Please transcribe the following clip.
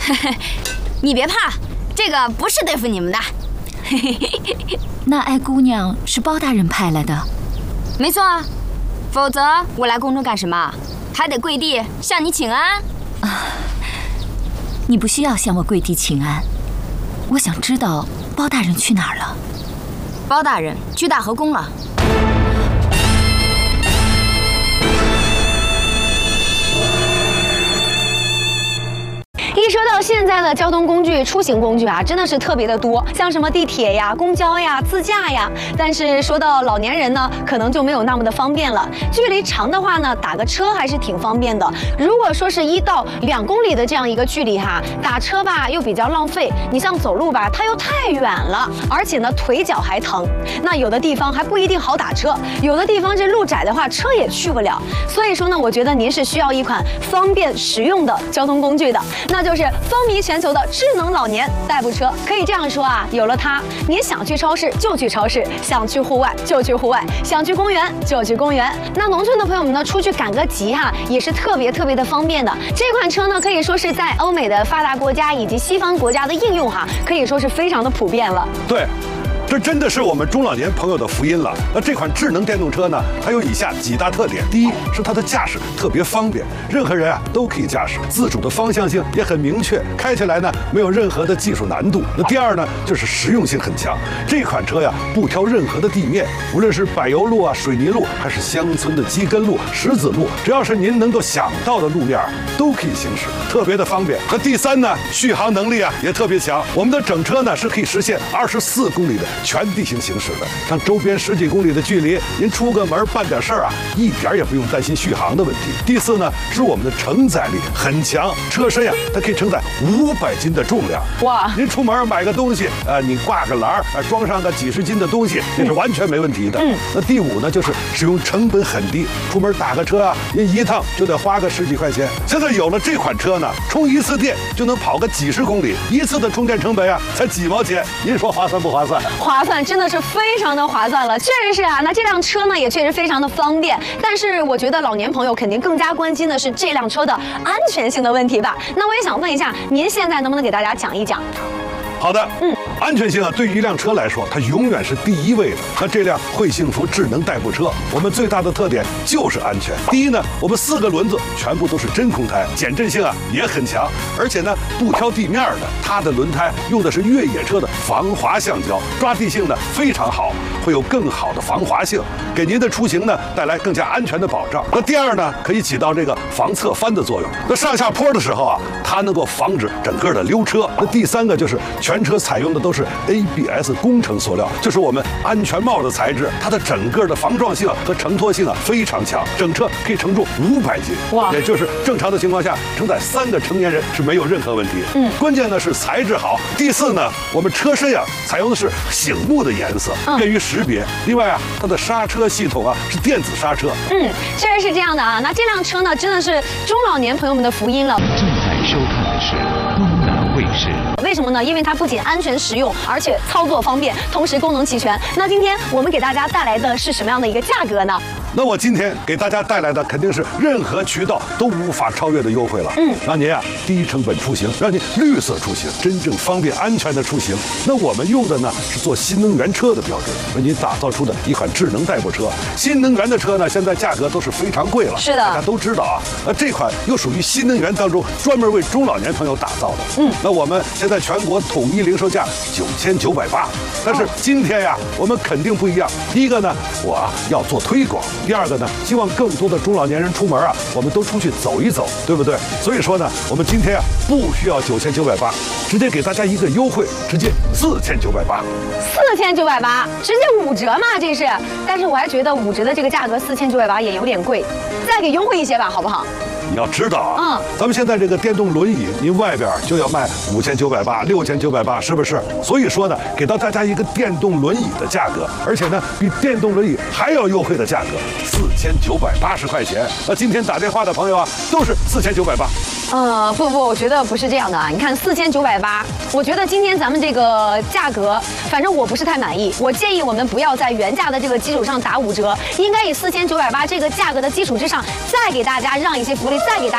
你别怕，这个不是对付你们的。 那爱姑娘是包大人派来的？ 没错啊，否则我来宫中干什么？还得跪地向你请安。 你不需要向我跪地请安，我想知道包大人去哪儿了。 包大人去大和宫了。 一说到现在的交通工具、出行工具啊，真的是特别的多，像什么地铁呀、公交呀、自驾呀。但是说到老年人呢，可能就没有那么的方便了。距离长的话呢，打个车还是挺方便的。如果说是1到2公里的这样一个距离哈，打车吧又比较浪费。你像走路吧，它又太远了，而且呢腿脚还疼。那有的地方还不一定好打车，有的地方这路窄的话，车也去不了。所以说呢，我觉得您是需要一款方便实用的交通工具的，那就是风靡全球的智能老年代步车。可以这样说啊，有了它，您想去超市就去超市，想去户外就去户外，想去公园就去公园。那农村的朋友们呢，出去赶个集哈，也是特别的方便的。这款车呢，可以说是在欧美的发达国家以及西方国家的应用哈，可以说是非常的普遍了。 对。这真的是我们中老年朋友的福音了。那这款智能电动车呢，它有以下几大特点：第一是它的驾驶特别方便，任何人啊都可以驾驶，自主的方向性也很明确，开起来呢没有任何的技术难度。那第二呢，就是实用性很强。这款车呀不挑任何的地面，无论是柏油路啊、水泥路，还是乡村的基根路、石子路，只要是您能够想到的路面都可以行驶，特别的方便。那第三呢，续航能力啊也特别强。我们的整车呢是可以实现24公里的全地形行驶的，像周边10几公里的距离，您出个门办点事儿啊，一点也不用担心续航的问题。第四呢，是我们的承载力很强，车身呀，它可以承载500斤的重量。哇！您出门买个东西，你挂个篮儿，装上个几十斤的东西，这是完全没问题的。那第五呢，就是使用成本很低，出门打个车啊，您一趟就得花个10几块钱。现在有了这款车呢，充一次电就能跑个几十公里，一次的充电成本啊，才几毛钱，您说划算不划算？ 划算，真的是非常的划算了，确实是啊。那这辆车呢，也确实非常的方便，但是我觉得老年朋友肯定更加关心的是这辆车的安全性的问题吧。那我也想问一下，您现在能不能给大家讲一讲？ 好的，安全性啊，对于一辆车来说，它永远是第一位的。那这辆会幸福智能代步车，我们最大的特点就是安全。第一呢，我们4个轮子全部都是真空胎，减震性啊也很强，而且呢不挑地面的，它的轮胎用的是越野车的防滑橡胶，抓地性呢非常好，会有更好的防滑性，给您的出行呢带来更加安全的保障。那第二呢，可以起到这个防侧翻的作用。那上下坡的时候啊，它能够防止整个的溜车。那第三个就是全车采用的都是 ABS 工程塑料，就是我们安全帽的材质，它的整个的防撞性和承托性啊非常强，整车可以承重500斤，哇，也就是正常的情况下承载3个成年人是没有任何问题。关键呢是材质好。第四呢，我们车身啊采用的是醒目的颜色，便于识别。另外啊，它的刹车系统啊是电子刹车。 确实是这样的啊。那这辆车呢，真的是中老年朋友们的福音了。 正在收看的是东南卫视。 为什么呢？因为它不仅安全实用，而且操作方便，同时功能齐全。那今天我们给大家带来的是什么样的一个价格呢？ 那我今天给大家带来的肯定是任何渠道都无法超越的优惠了。让您啊低成本出行，让您绿色出行，真正方便安全的出行。那我们用的呢是做新能源车的标准，为您打造出的一款智能代步车。新能源的车呢，现在价格都是非常贵了， 是的， 大家都知道啊。这款又属于新能源当中专门为中老年朋友打造的。那我们现在全国统一零售价9980，但是今天呀，我们肯定不一样。第一个呢，我要做推广。第二个呢，希望更多的中老年人出门啊，我们都出去走一走，对不对？所以说呢，我们今天啊不需要9980，直接给大家一个优惠，直接4980。 4980，直接5折嘛，这是。但是我还觉得5折的这个价格4980也有点贵，再给优惠一些吧，好不好？ 你要知道啊，咱们现在这个电动轮椅，您外边就要卖5980、6980，是不是？所以说呢，给到大家一个电动轮椅的价格，而且呢，比电动轮椅还要优惠的价格，4980块钱。那今天打电话的朋友啊，都是4980。 不，我觉得不是这样的啊。你看4980，我觉得今天咱们这个价格，反正我不是太满意。我建议我们不要在原价的这个基础上打5折，应该以4980这个价格的基础之上，再给大家让一些福利，再给大家。